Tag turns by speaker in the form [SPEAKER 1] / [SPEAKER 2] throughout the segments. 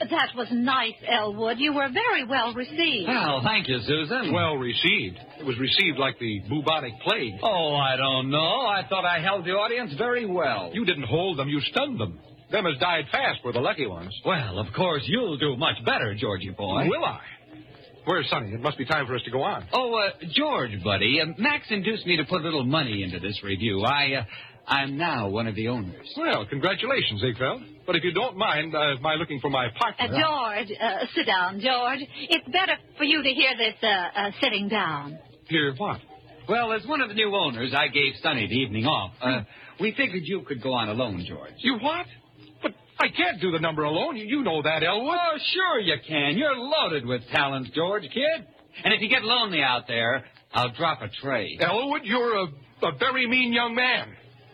[SPEAKER 1] That was nice, Elwood. You were very well received.
[SPEAKER 2] Well, thank you, Susan.
[SPEAKER 3] Well received. It was received like the bubonic plague.
[SPEAKER 2] Oh, I don't know. I thought I held the audience very well.
[SPEAKER 3] You didn't hold them, you stunned them. Them as died fast were the lucky ones.
[SPEAKER 2] Well, of course, you'll do much better, Georgie boy.
[SPEAKER 3] Will I? Where's Sonny? It must be time for us to go on.
[SPEAKER 2] Oh, George, buddy, Max induced me to put a little money into this review. I'm now one of the owners.
[SPEAKER 3] Well, congratulations, Ziegfeld. But if you don't mind, my looking for my partner...
[SPEAKER 1] George, sit down, George. It's better for you to hear this sitting down.
[SPEAKER 3] Hear what?
[SPEAKER 2] Well, as one of the new owners, I gave Sonny the evening off. We figured you could go on alone, George.
[SPEAKER 3] You what? But I can't do the number alone. You know that, Elwood.
[SPEAKER 2] Oh, sure you can. You're loaded with talent, George, kid. And if you get lonely out there, I'll drop a tray.
[SPEAKER 3] Elwood, you're a very mean young man.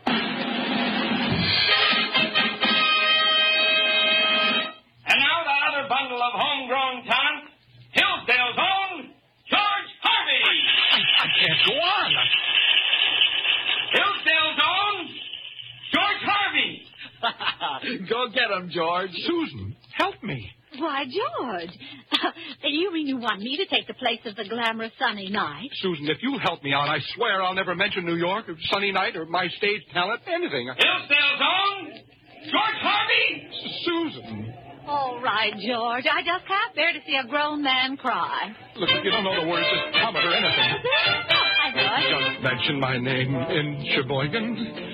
[SPEAKER 4] And now the other bundle of homegrown talent, Hillsdale's own George Harvey.
[SPEAKER 3] I can't go on.
[SPEAKER 4] Hillsdale's own George Harvey.
[SPEAKER 2] Go get him, George.
[SPEAKER 3] Susan, help me.
[SPEAKER 1] Why, George, you mean you want me to take the place of the glamorous Sunny Night?
[SPEAKER 3] Susan, if you help me out, I swear I'll never mention New York or Sunny Night or my stage talent, anything.
[SPEAKER 4] Hillsdale's own George Harvey.
[SPEAKER 3] Susan.
[SPEAKER 1] All right, George. I just can't bear to see a grown man cry.
[SPEAKER 3] Look, if you don't know the words, just hum it or anything.
[SPEAKER 1] I know.
[SPEAKER 3] Don't mention my name in Sheboygan.